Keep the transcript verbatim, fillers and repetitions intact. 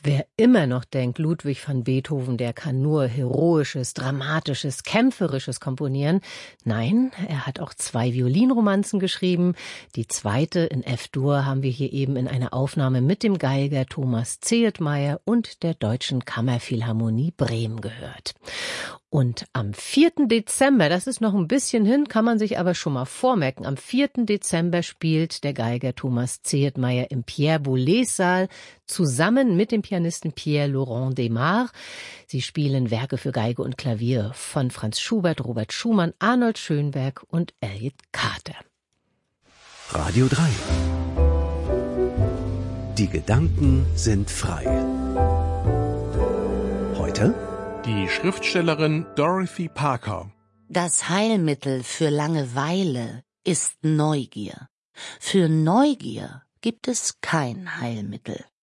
Wer immer noch denkt, Ludwig van Beethoven, der kann nur Heroisches, Dramatisches, Kämpferisches komponieren. Nein, er hat auch zwei Violinromanzen geschrieben. Die zweite in F-Dur haben wir hier eben in einer Aufnahme mit dem Geiger Thomas Zehetmeier und der Deutschen Kammerphilharmonie Bremen gehört. Und am vierten Dezember, das ist noch ein bisschen hin, kann man sich aber schon mal vormerken, am vierten Dezember spielt der Geiger Thomas Zehetmeier im Pierre Boulez Saal zusammen mit dem Pianisten Pierre-Laurent Desmarres. Sie spielen Werke für Geige und Klavier von Franz Schubert, Robert Schumann, Arnold Schönberg und Elliott Carter. Radio drei. Die Gedanken sind frei. Heute die Schriftstellerin Dorothy Parker. Das Heilmittel für Langeweile ist Neugier. Für Neugier gibt es kein Heilmittel.